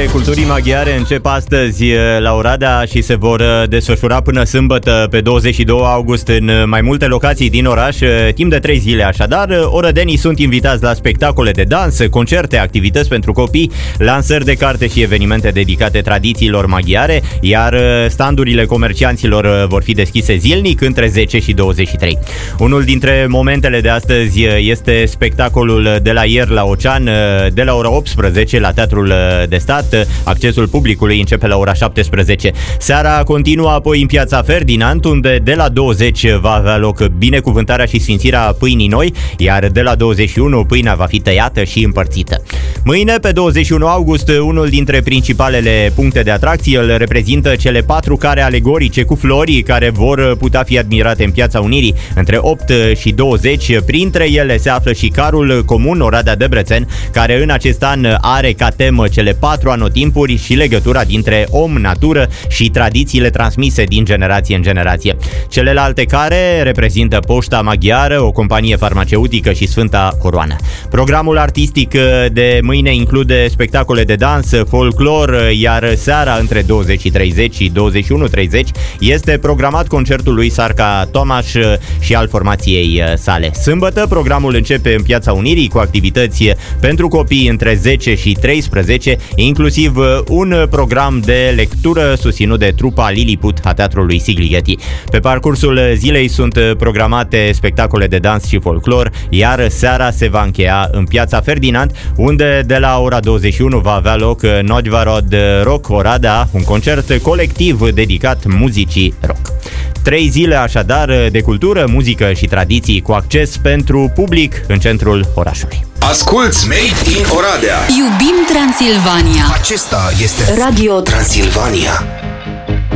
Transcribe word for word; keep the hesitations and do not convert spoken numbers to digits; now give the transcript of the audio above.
culturii maghiare încep astăzi la Oradea și se vor desfășura până sâmbătă pe douăzeci și doi august în mai multe locații din oraș, timp de trei zile așadar. Orădenii sunt invitați la spectacole de dans, concerte, activități pentru copii, lansări de carte și evenimente dedicate tradițiilor maghiare, iar standurile comercianților vor fi deschise zilnic între zece și douăzeci și trei. Unul dintre momentele de astăzi este spectacolul de la ieri la Ocean, de la ora optsprezece la Teatrul de Stat. Accesul publicului începe la ora șaptesprezece. Seara continuă apoi în Piața Ferdinand, unde de la douăzeci va avea loc binecuvântarea și sfințirea pâinii noi, iar de la douăzeci și unu pâinea va fi tăiată și împărțită. Mâine, pe douăzeci și unu august, unul dintre principalele puncte de atracție îl reprezintă cele patru care alegorice cu flori care vor putea fi admirate în Piața Unirii între opt și douăzeci. Printre ele se află și carul comun Oradea-Debrecen, care în acest an are ca temă cele patru anotimpuri și legătura dintre om, natură și tradițiile transmise din generație în generație. Celelalte care reprezintă Poșta Maghiară, o companie farmaceutică și Sfânta Coroană. Programul artistic de mâine include spectacole de dans, folclor, iar seara între douăzeci și treizeci și douăzeci și unu treizeci este programat concertul lui Sarca Tomaș și al formației sale. Sâmbătă programul începe în Piața Unirii cu activități pentru copii între zece și treisprezece, inclusiv un program de lectură susținut de trupa Lilliput a Teatrului Sigligeti. Pe parcursul zilei sunt programate spectacole de dans și folclor, iar seara se va încheia în Piața Ferdinand, unde de la ora douăzeci și unu va avea loc Nodvarod Rock Oradea, un concert colectiv dedicat muzicii rock. Trei zile așadar de cultură, muzică și tradiții cu acces pentru public în centrul orașului. Asculți Made in Oradea. Iubim Transilvania. Acesta este Radio Transilvania.